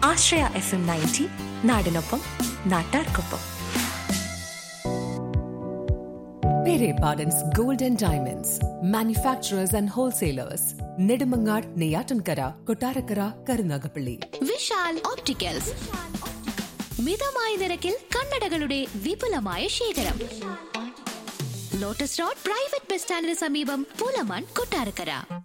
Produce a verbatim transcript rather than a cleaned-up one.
ആശ്രയ F M ninety, നാടിനൊപ്പം നാട്ടാർക്കൊപ്പം. Pere Pardon's Gold and Diamonds, manufacturers and wholesalers. Nedumangad, Neyyattinkara, Kottarakkara, Karunagappally. Vishal opticals, മിതമായ നിരക്കിൽ കണ്ണടകളുടെ വിപുലമായ ശേഖരം. ലോട്ടസ് റോഡ് പ്രൈവറ്റ് ബസ് സ്റ്റാൻഡിന് സമീപം, പൂലമാൻ, കൊട്ടാരക്കര.